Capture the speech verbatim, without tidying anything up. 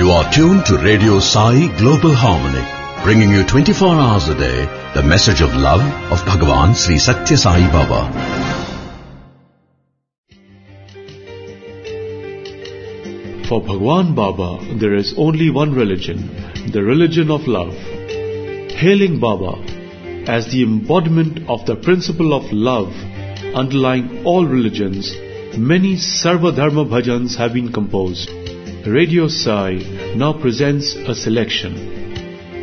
You are tuned to Radio Sai Global Harmony, bringing you twenty-four hours a day the message of love of Bhagavan Sri Satya Sai Baba. For Bhagwan Baba, there is only one religion, the religion of love. Hailing Baba as the embodiment of the principle of love underlying all religions, many Sarva Dharma bhajans have been composed. Radio Sai now presents a selection.